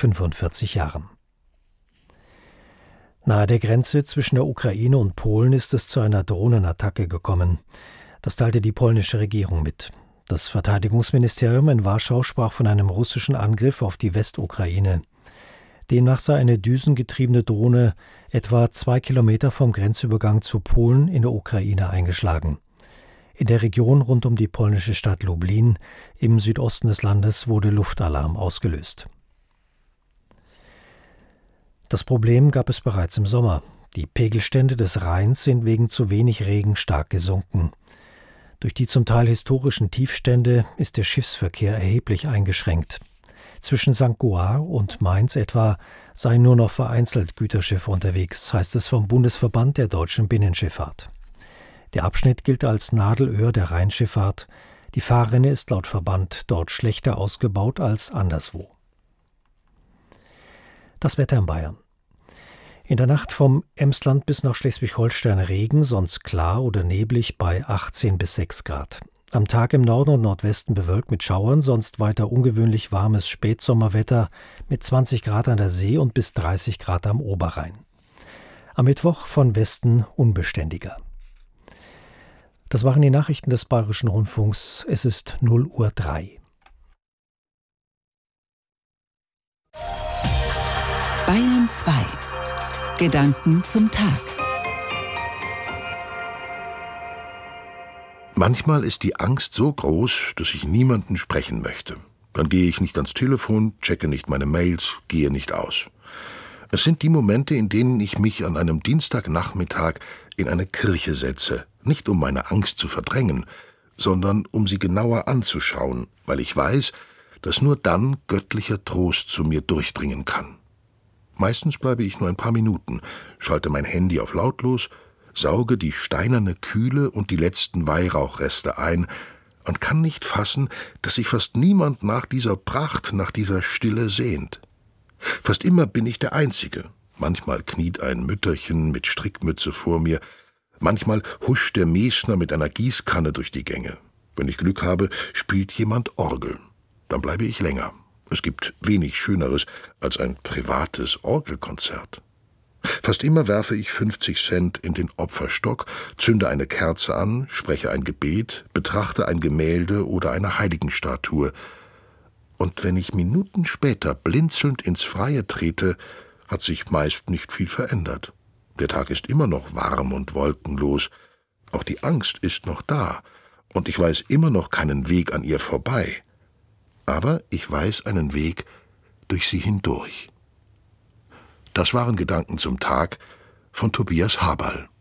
45 Jahren. Nahe der Grenze zwischen der Ukraine und Polen ist es zu einer Drohnenattacke gekommen. Das teilte die polnische Regierung mit. Das Verteidigungsministerium in Warschau sprach von einem russischen Angriff auf die Westukraine. Demnach sei eine düsengetriebene Drohne etwa 2 Kilometer vom Grenzübergang zu Polen in der Ukraine eingeschlagen. In der Region rund um die polnische Stadt Lublin im Südosten des Landes wurde Luftalarm ausgelöst. Das Problem gab es bereits im Sommer. Die Pegelstände des Rheins sind wegen zu wenig Regen stark gesunken. Durch die zum Teil historischen Tiefstände ist der Schiffsverkehr erheblich eingeschränkt. Zwischen St. Goar und Mainz etwa seien nur noch vereinzelt Güterschiffe unterwegs, heißt es vom Bundesverband der deutschen Binnenschifffahrt. Der Abschnitt gilt als Nadelöhr der Rheinschifffahrt. Die Fahrrinne ist laut Verband dort schlechter ausgebaut als anderswo. Das Wetter in Bayern. In der Nacht vom Emsland bis nach Schleswig-Holstein Regen, sonst klar oder neblig bei 18 bis 6 Grad. Am Tag im Norden und Nordwesten bewölkt mit Schauern, sonst weiter ungewöhnlich warmes Spätsommerwetter mit 20 Grad an der See und bis 30 Grad am Oberrhein. Am Mittwoch von Westen unbeständiger. Das waren die Nachrichten des Bayerischen Rundfunks. Es ist 0:03 Uhr. Bayern 2. Gedanken zum Tag. Manchmal ist die Angst so groß, dass ich niemanden sprechen möchte. Dann gehe ich nicht ans Telefon, checke nicht meine Mails, gehe nicht aus. Es sind die Momente, in denen ich mich an einem Dienstagnachmittag in eine Kirche setze, nicht um meine Angst zu verdrängen, sondern um sie genauer anzuschauen, weil ich weiß, dass nur dann göttlicher Trost zu mir durchdringen kann. Meistens bleibe ich nur ein paar Minuten, schalte mein Handy auf lautlos, sauge die steinerne Kühle und die letzten Weihrauchreste ein und kann nicht fassen, dass sich fast niemand nach dieser Pracht, nach dieser Stille sehnt. Fast immer bin ich der Einzige. Manchmal kniet ein Mütterchen mit Strickmütze vor mir, manchmal huscht der Mesner mit einer Gießkanne durch die Gänge. Wenn ich Glück habe, spielt jemand Orgel. Dann bleibe ich länger. Es gibt wenig Schöneres als ein privates Orgelkonzert. Fast immer werfe ich 50 Cent in den Opferstock, zünde eine Kerze an, spreche ein Gebet, betrachte ein Gemälde oder eine Heiligenstatue. Und wenn ich Minuten später blinzelnd ins Freie trete, hat sich meist nicht viel verändert. Der Tag ist immer noch warm und wolkenlos. Auch die Angst ist noch da. Und ich weiß immer noch keinen Weg an ihr vorbei. Aber ich weiß einen Weg durch sie hindurch. Das waren Gedanken zum Tag von Tobias Haberl.